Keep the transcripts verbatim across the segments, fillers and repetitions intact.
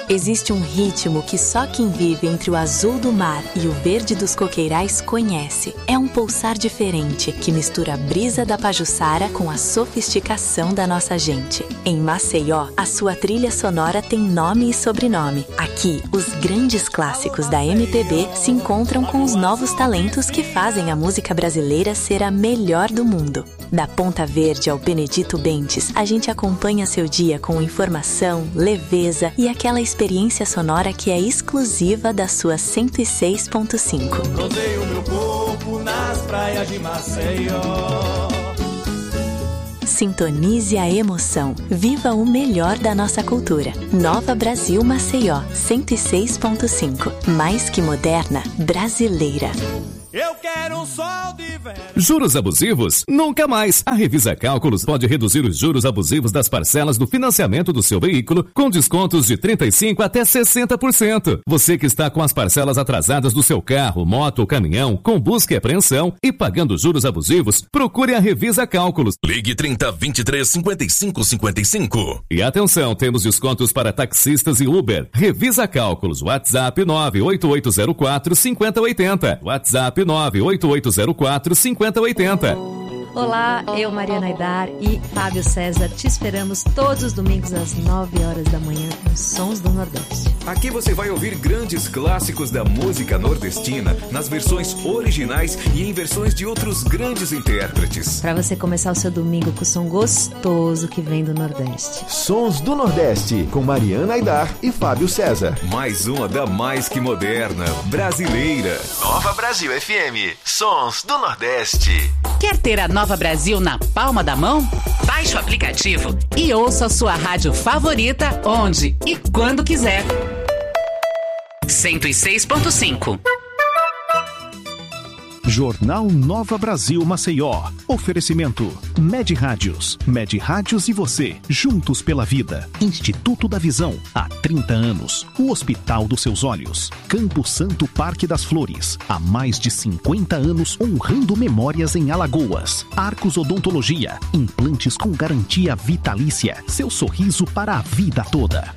Existe um ritmo que só quem vive entre o azul do mar e o verde dos coqueirais conhece. É um pulsar diferente que mistura a brisa da Pajuçara com a sofisticação da nossa gente. Em Maceió, a sua trilha sonora tem nome e sobrenome. Aqui, os grandes clássicos da M P B se encontram com os novos talentos que fazem a música brasileira ser a melhor do mundo. Da Ponta Verde ao Benedito Bentes, a gente acompanha seu dia com informação, leveza e aquela experiência sonora que é exclusiva da sua cento e seis ponto cinco. Rodeio meu corpo nas praias de Maceió. Sintonize a emoção. Viva o melhor da nossa cultura. Nova Brasil Maceió, cento e seis ponto cinco. Mais que moderna, brasileira. Eu quero um sol de verão. Juros abusivos? Nunca mais. A Revisa Cálculos pode reduzir os juros abusivos das parcelas do financiamento do seu veículo com descontos de trinta e cinco por cento até sessenta por cento. Você que está com as parcelas atrasadas do seu carro, moto ou caminhão, com busca e apreensão e pagando juros abusivos, procure a Revisa Cálculos. Ligue trinta, vinte e três, cinquenta e cinco, cinquenta e cinco. E atenção, temos descontos para taxistas e Uber. Revisa Cálculos. WhatsApp nove oito oito zero quatro, cinco zero oito zero. WhatsApp nove oito oito zero quatro, cinco zero oito zero. Olá, eu, Mariana Aidar e Fábio César, te esperamos todos os domingos às nove horas da manhã nos Sons do Nordeste. Aqui você vai ouvir grandes clássicos da música nordestina nas versões originais e em versões de outros grandes intérpretes. Para você começar o seu domingo com o som gostoso que vem do Nordeste. Sons do Nordeste, com Mariana Aidar e Fábio César. Mais uma da mais que moderna, brasileira. Nova Brasil F M, Sons do Nordeste. Quer ter a Nova Brasil na palma da mão? Baixe o aplicativo e ouça a sua rádio favorita onde e quando quiser. cento e seis ponto cinco. Jornal Nova Brasil Maceió. Oferecimento Med Rádios. Med Rádios e você, juntos pela vida. Instituto da Visão, há trinta anos. O Hospital dos Seus Olhos. Campo Santo Parque das Flores, há mais de cinquenta anos honrando memórias em Alagoas. Arcos Odontologia, implantes com garantia vitalícia. Seu sorriso para a vida toda.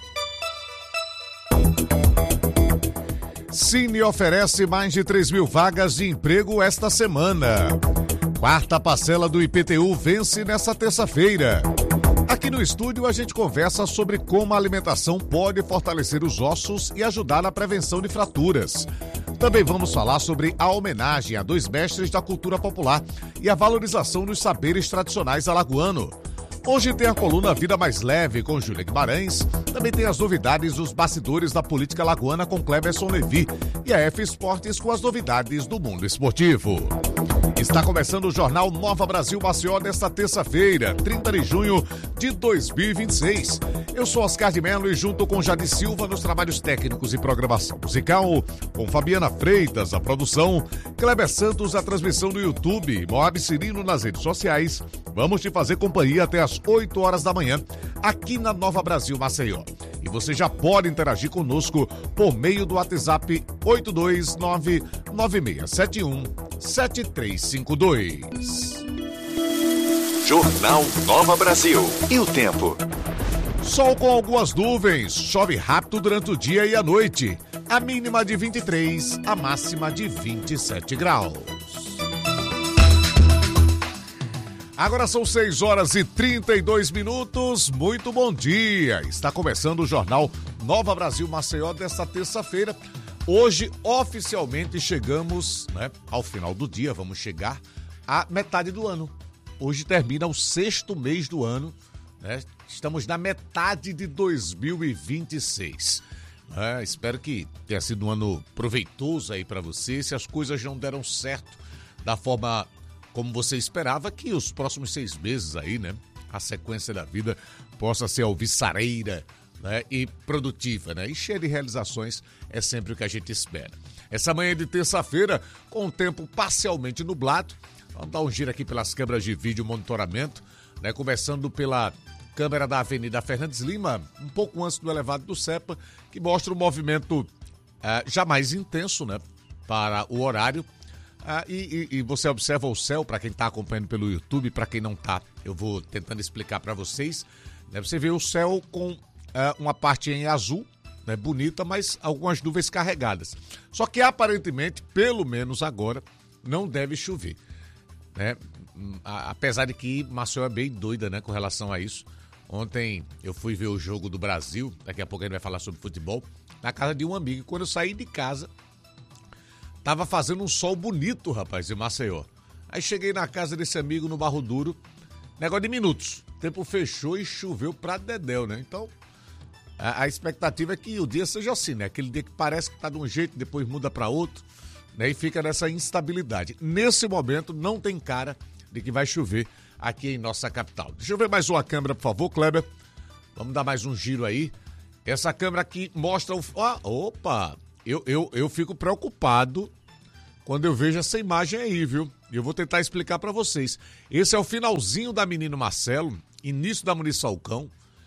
Cine oferece mais de três mil vagas de emprego esta semana. Quarta parcela do I P T U vence nesta terça-feira. Aqui no estúdio a gente conversa sobre como a alimentação pode fortalecer os ossos e ajudar na prevenção de fraturas. Também vamos falar sobre a homenagem a dois mestres da cultura popular e a valorização dos saberes tradicionais alagoanos. Hoje tem a coluna Vida Mais Leve com Júlia Guimarães. Também tem as novidades dos bastidores da política alagoana com Cleberson Levi e a F Esportes com as novidades do mundo esportivo. Está começando o Jornal Nova Brasil Maceió desta terça-feira, trinta de junho de dois mil e vinte e seis. Eu sou Oscar de Mello e junto com Jade Silva nos trabalhos técnicos e programação musical, com Fabiana Freitas, a produção, Kleber Santos, a transmissão do YouTube, Moab Cirino nas redes sociais. Vamos te fazer companhia até às oito horas da manhã, aqui na Nova Brasil Maceió. E você já pode interagir conosco por meio do WhatsApp oito dois nove, nove seis sete um, sete três cinco dois. Jornal Nova Brasil. E o tempo? Sol com algumas nuvens, chove rápido durante o dia e a noite. A mínima de vinte e três, a máxima de vinte e sete graus. Agora são seis horas e trinta e dois minutos. Muito bom dia. Está começando o Jornal Nova Brasil Maceió desta terça-feira. Hoje, oficialmente, chegamos, né, ao final do dia. Vamos chegar à metade do ano. Hoje termina o sexto mês do ano, né? Estamos na metade de dois mil e vinte e seis. É, espero que tenha sido um ano proveitoso aí para você. Se as coisas não deram certo da forma como você esperava, que os próximos seis meses aí, né, a sequência da vida possa ser alvissareira, né, e produtiva, né, e cheia de realizações, é sempre o que a gente espera. Essa manhã de terça-feira, com o tempo parcialmente nublado, vamos dar um giro aqui pelas câmeras de vídeo monitoramento, né, começando pela câmera da Avenida Fernandes Lima, um pouco antes do elevado do Cepa, que mostra um movimento uh, já mais intenso, né, para o horário. Ah, e, e, e você observa o céu, para quem está acompanhando pelo YouTube, para quem não está, eu vou tentando explicar para vocês. Né? Você vê o céu com ah, uma parte em azul, né, bonita, mas algumas nuvens carregadas. Só que aparentemente, pelo menos agora, não deve chover, né? Apesar de que Maceió é bem doida, né, com relação a isso. Ontem eu fui ver o jogo do Brasil, daqui a pouco a gente vai falar sobre futebol, na casa de um amigo. E quando eu saí de casa, tava fazendo um sol bonito, rapaz, em Maceió. Aí cheguei na casa desse amigo no Barro Duro, negócio de minutos. O tempo fechou e choveu pra dedéu, né? Então, a, a expectativa é que o dia seja assim, né? Aquele dia que parece que tá de um jeito, depois muda pra outro, né? E fica nessa instabilidade. Nesse momento, não tem cara de que vai chover aqui em nossa capital. Deixa eu ver mais uma câmera, por favor, Kleber. Vamos dar mais um giro aí. Essa câmera aqui mostra o... Ah, opa! Eu, eu, eu fico preocupado quando eu vejo essa imagem aí, viu? E eu vou tentar explicar pra vocês. Esse é o finalzinho da Menino Marcelo, início da Muniz Falcão.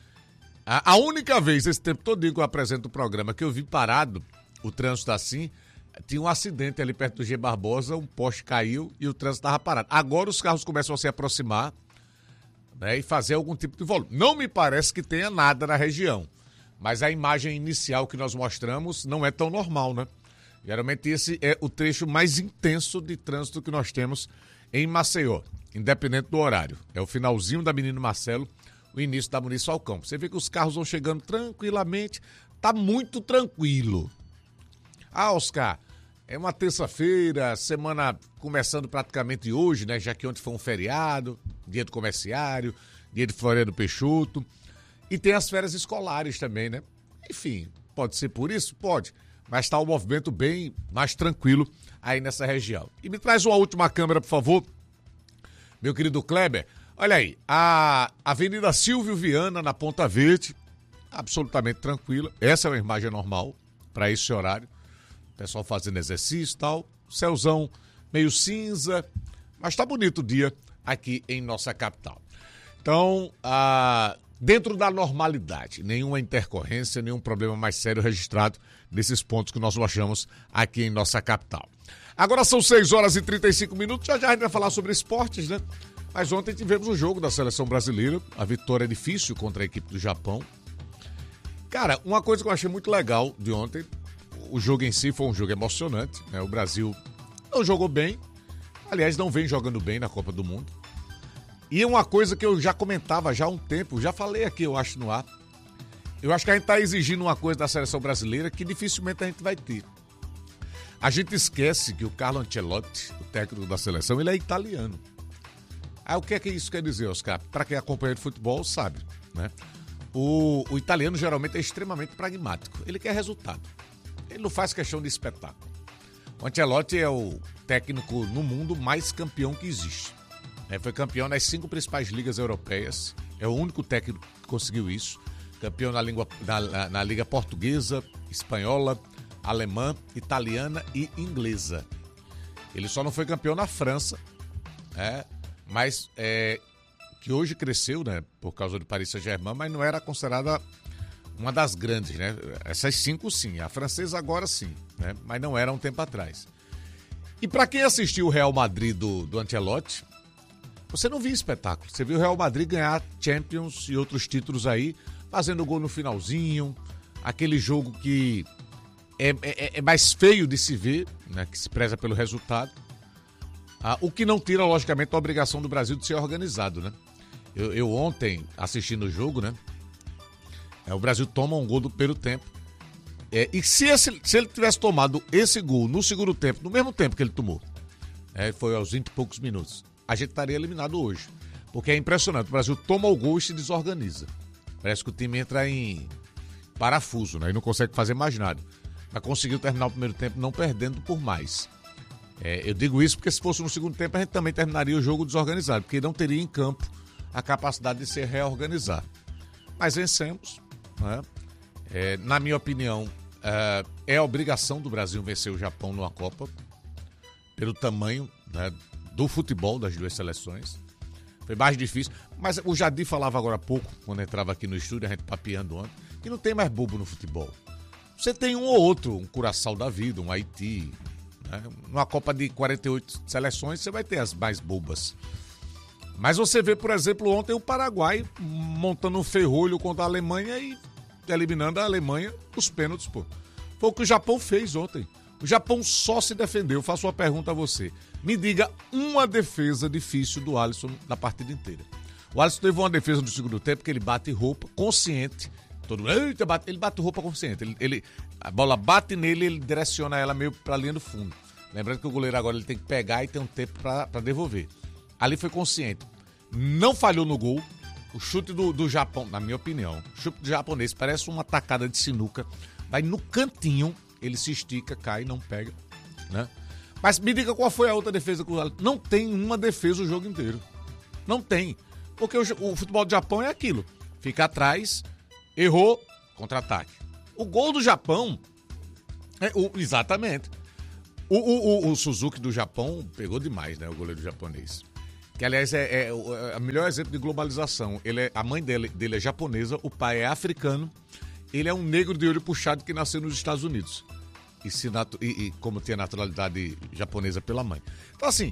A, a única vez, esse tempo todo que eu apresento o programa, que eu vi parado, o trânsito assim... Tinha um acidente ali perto do G. Barbosa, um poste caiu e o trânsito estava parado. Agora os carros começam a se aproximar, né, e fazer algum tipo de volume. Não me parece que tenha nada na região, mas a imagem inicial que nós mostramos não é tão normal, né? Geralmente esse é o trecho mais intenso de trânsito que nós temos em Maceió, independente do horário. É o finalzinho da Menino Marcelo, o início da Muniz Falcão. Você vê que os carros vão chegando tranquilamente, tá muito tranquilo. Ah, Oscar, é uma terça-feira, semana começando praticamente hoje, né? Já que ontem foi um feriado, dia do comerciário, dia de Floriano Peixoto. E tem as férias escolares também, né? Enfim, pode ser por isso? Pode. Mas está o movimento bem mais tranquilo aí nessa região. E me traz uma última câmera, por favor, meu querido Kleber. Olha aí, a Avenida Silvio Viana, na Ponta Verde, absolutamente tranquila. Essa é uma imagem normal para esse horário. Pessoal fazendo exercício e tal, céuzão meio cinza, mas tá bonito o dia aqui em nossa capital. Então, ah, dentro da normalidade, nenhuma intercorrência, nenhum problema mais sério registrado nesses pontos que nós achamos aqui em nossa capital. Agora são seis horas e trinta e cinco minutos, já já a gente vai falar sobre esportes, né? Mas ontem tivemos o jogo da seleção brasileira, a vitória difícil contra a equipe do Japão. Cara, uma coisa que eu achei muito legal de ontem, o jogo em si foi um jogo emocionante, né? O Brasil não jogou bem, aliás, não vem jogando bem na Copa do Mundo. E uma coisa que eu já comentava já há um tempo, já falei aqui, eu acho, no ar. Eu acho que a gente está exigindo uma coisa da seleção brasileira que dificilmente a gente vai ter. A gente esquece que o Carlo Ancelotti, o técnico da seleção, ele é italiano. Aí o que é que isso quer dizer, Oscar? Para quem acompanha de futebol, sabe, né? O, o italiano geralmente é extremamente pragmático. Ele quer resultado. Ele não faz questão de espetáculo. O Ancelotti é o técnico no mundo mais campeão que existe. É, foi campeão nas cinco principais ligas europeias. É o único técnico que conseguiu isso. Campeão na, língua, na, na liga portuguesa, espanhola, alemã, italiana e inglesa. Ele só não foi campeão na França, é, mas é, que hoje cresceu, né, por causa do Paris Saint-Germain, mas não era considerada uma das grandes, né? Essas cinco sim, a francesa agora sim, né? Mas não era um tempo atrás. E para quem assistiu o Real Madrid do, do Ancelotti, você não viu espetáculo. Você viu o Real Madrid ganhar Champions e outros títulos aí, fazendo gol no finalzinho, aquele jogo que é, é, é mais feio de se ver, né? Que se preza pelo resultado. Ah, o que não tira, logicamente, a obrigação do Brasil de ser organizado, né? Eu, eu ontem, assistindo o jogo, né? É, o Brasil toma um gol do primeiro tempo. É, e se, esse, se ele tivesse tomado esse gol no segundo tempo, no mesmo tempo que ele tomou, é, foi aos vinte e poucos minutos, a gente estaria eliminado hoje. Porque é impressionante, o Brasil toma o gol e se desorganiza. Parece que o time entra em parafuso, né? E não consegue fazer mais nada. Mas conseguiu terminar o primeiro tempo não perdendo por mais. É, eu digo isso porque se fosse no segundo tempo a gente também terminaria o jogo desorganizado, porque não teria em campo a capacidade de se reorganizar. Mas vencemos. Né? É, na minha opinião, é, é a obrigação do Brasil vencer o Japão numa Copa, pelo tamanho, né, do futebol das duas seleções. Foi mais difícil, mas o Jadir falava agora há pouco, quando entrava aqui no estúdio, a gente papeando ontem, que não tem mais bobo no futebol. Você tem um ou outro, um Curaçao da vida, um Haiti, né? Numa Copa de quarenta e oito seleções, você vai ter as mais bobas. Mas você vê, por exemplo, ontem o Paraguai montando um ferrolho contra a Alemanha e eliminando a Alemanha nos pênaltis, pô. Foi o que o Japão fez ontem. O Japão só se defendeu. Faço uma pergunta a você. Me diga uma defesa difícil do Alisson na partida inteira. O Alisson teve uma defesa no segundo tempo que ele bate roupa consciente. Todo mundo, ele bate roupa consciente. Ele, ele, a bola bate nele e ele direciona ela meio pra linha do fundo. Lembrando que o goleiro agora ele tem que pegar e tem um tempo pra, pra devolver. Ali foi consciente. Não falhou no gol. O chute do, do Japão, na minha opinião, o chute do japonês parece uma tacada de sinuca. Vai no cantinho, ele se estica, cai, não pega, né? Mas me diga qual foi a outra defesa que o Alisson... Não tem uma defesa o jogo inteiro. Não tem. Porque o, o futebol do Japão é aquilo. Fica atrás, errou, contra-ataque. O gol do Japão... É, o, exatamente. O, o, o, o Suzuki do Japão pegou demais, né? O goleiro japonês. Que, aliás, é, é, é o melhor exemplo de globalização. Ele é, a mãe dele, dele é japonesa, o pai é africano. Ele é um negro de olho puxado que nasceu nos Estados Unidos. E, se natu- e, e como tem a naturalidade japonesa pela mãe. Então, assim,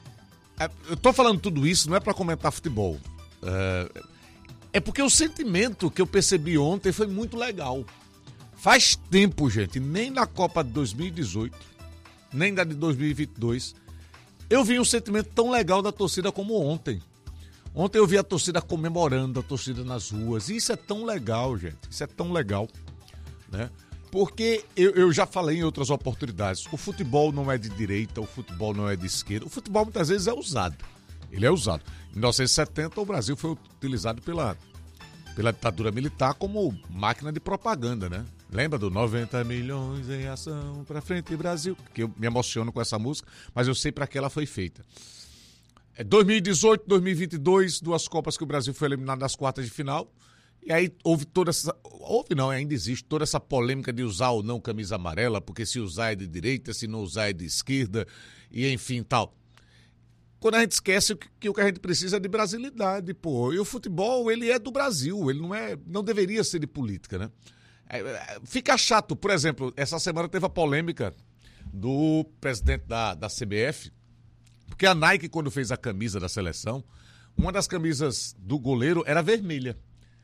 é, eu tô falando tudo isso, não é pra comentar futebol. É, é porque o sentimento que eu percebi ontem foi muito legal. Faz tempo, gente, nem na Copa de dois mil e dezoito, nem da de dois mil e vinte e dois, eu vi um sentimento tão legal da torcida como ontem. Ontem eu vi a torcida comemorando, a torcida nas ruas. E isso é tão legal, gente. Isso é tão legal, né? Porque eu, eu já falei em outras oportunidades. O futebol não é de direita, o futebol não é de esquerda. O futebol muitas vezes é usado. Ele é usado. Em mil novecentos e setenta, o Brasil foi utilizado pela, pela ditadura militar como máquina de propaganda, né? Lembra do noventa milhões em ação pra frente Brasil? Que eu me emociono com essa música, mas eu sei pra que ela foi feita. É dois mil e dezoito, dois mil e vinte e dois, duas Copas que o Brasil foi eliminado nas quartas de final. E aí houve toda essa... Houve não, ainda existe toda essa polêmica de usar ou não camisa amarela, porque se usar é de direita, se não usar é de esquerda, e enfim tal. Quando a gente esquece que, que o que a gente precisa é de brasilidade, pô. E o futebol, ele é do Brasil, ele não, é, não deveria ser de política, né? É, é, fica chato, por exemplo, essa semana teve a polêmica do presidente da, da C B F, porque a Nike, quando fez a camisa da seleção, uma das camisas do goleiro era vermelha.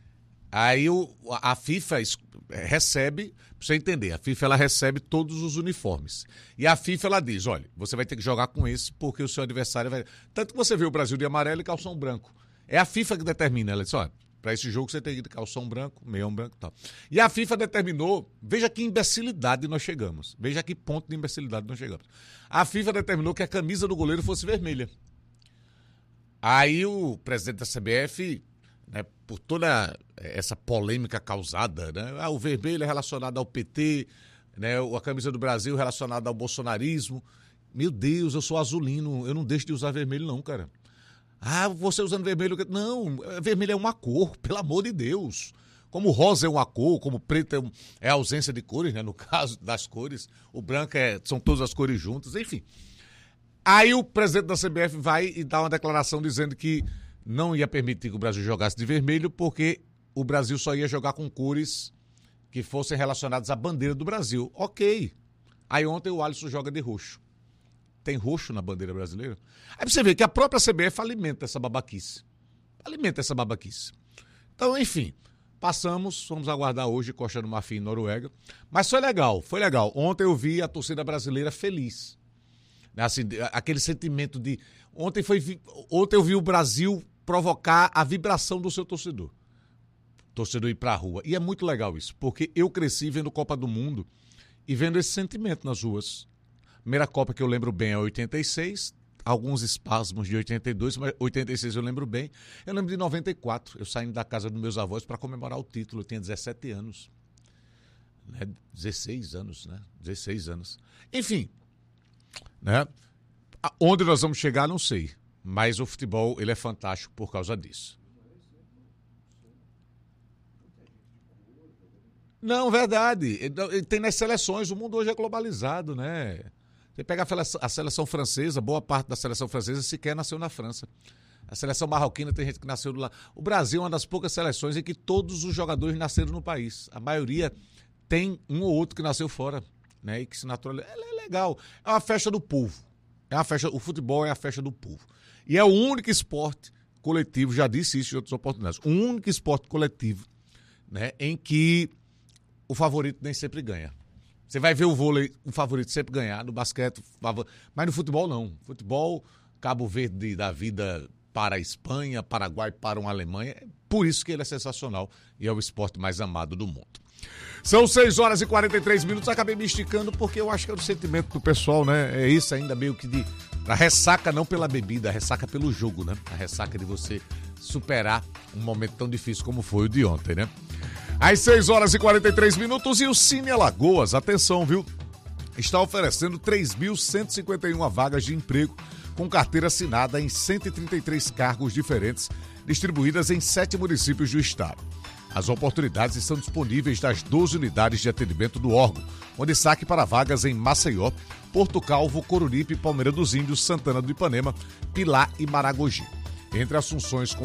Aí o, a FIFA recebe, pra você entender, a FIFA ela recebe todos os uniformes. E a FIFA ela diz, olha, você vai ter que jogar com esse porque o seu adversário vai... Tanto que você vê o Brasil de amarelo e calção branco. É a FIFA que determina, ela diz, olha, para esse jogo você tem que ir de calção branco, meião branco e tal. E a FIFA determinou, veja que imbecilidade nós chegamos, veja que ponto de imbecilidade nós chegamos. A FIFA determinou que a camisa do goleiro fosse vermelha. Aí o presidente da C B F... Né, por toda essa polêmica causada, né? Ah, o vermelho é relacionado ao P T, né? A camisa do Brasil relacionada ao bolsonarismo. Meu Deus, eu sou azulino, eu não deixo de usar vermelho não, cara. Ah, você usando vermelho... Não, vermelho é uma cor, pelo amor de Deus. Como rosa é uma cor, como preto é, um, é a ausência de cores, né? No caso das cores, o branco é, são todas as cores juntas, enfim. Aí o presidente da C B F vai e dá uma declaração dizendo que não ia permitir que o Brasil jogasse de vermelho porque o Brasil só ia jogar com cores que fossem relacionadas à bandeira do Brasil. Ok. Aí ontem o Alisson joga de roxo. Tem roxo na bandeira brasileira? Aí você vê que a própria C B F alimenta essa babaquice. Alimenta essa babaquice. Então, enfim, passamos, vamos aguardar hoje Costa do Marfim e Noruega. Mas foi legal, foi legal. Ontem eu vi a torcida brasileira feliz. Assim, aquele sentimento de... Ontem, foi, ontem eu vi o Brasil provocar a vibração do seu torcedor. Torcedor ir pra rua. E é muito legal isso, porque eu cresci vendo Copa do Mundo e vendo esse sentimento nas ruas. Primeira Copa que eu lembro bem é oitenta e seis, alguns espasmos de oitenta e dois, mas oitenta e seis eu lembro bem. Eu lembro de noventa e quatro, eu saindo da casa dos meus avós para comemorar o título, eu tinha dezessete anos. Né? dezesseis anos, né? dezesseis anos. Enfim, né? Onde nós vamos chegar, não sei. Mas o futebol, ele é fantástico por causa disso. Não, verdade. Tem nas seleções, o mundo hoje é globalizado, né? Você pega a seleção francesa, boa parte da seleção francesa sequer nasceu na França. A seleção marroquina tem gente que nasceu lá. O Brasil é uma das poucas seleções em que todos os jogadores nasceram no país. A maioria tem um ou outro que nasceu fora, né? E que se naturalizou. É legal. É uma festa do povo. É uma festa, o futebol é a festa do povo. E é o único esporte coletivo, já disse isso em outras oportunidades, o único esporte coletivo né, em que o favorito nem sempre ganha. Você vai ver o vôlei, o favorito sempre ganhar, no basquete, mas no futebol não. Futebol, Cabo Verde da vida para a Espanha, Paraguai para uma Alemanha, por isso que ele é sensacional e é o esporte mais amado do mundo. São seis horas e quarenta e três minutos, acabei me esticando porque eu acho que é o sentimento do pessoal, né? É isso ainda meio que de... A ressaca não pela bebida, a ressaca pelo jogo, né? A ressaca de você superar um momento tão difícil como foi o de ontem, né? Às seis horas e quarenta e três minutos e o Cine Alagoas, atenção, viu? Está oferecendo três mil cento e cinquenta e uma vagas de emprego com carteira assinada em cento e trinta e três cargos diferentes, distribuídas em sete municípios do estado. As oportunidades estão disponíveis nas doze unidades de atendimento do órgão, onde saque para vagas em Maceió, Porto Calvo, Coruripe, Palmeira dos Índios, Santana do Ipanema, Pilar e Maragogi. Entre as funções